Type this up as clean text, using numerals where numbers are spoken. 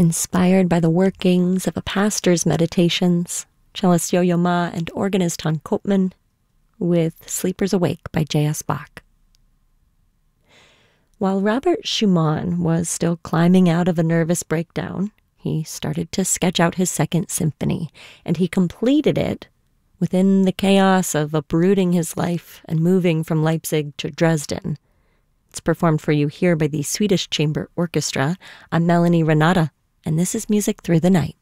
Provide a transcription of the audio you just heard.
Inspired by the workings of a pastor's meditations, cellist Yo-Yo Ma and organist Han Koopman, with Sleepers Awake by J.S. Bach. While Robert Schumann was still climbing out of a nervous breakdown, he started to sketch out his second symphony, and he completed it within the chaos of uprooting his life and moving from Leipzig to Dresden. It's performed for you here by the Swedish Chamber Orchestra. I'm Melanie Renata, and this is Music Through the Night.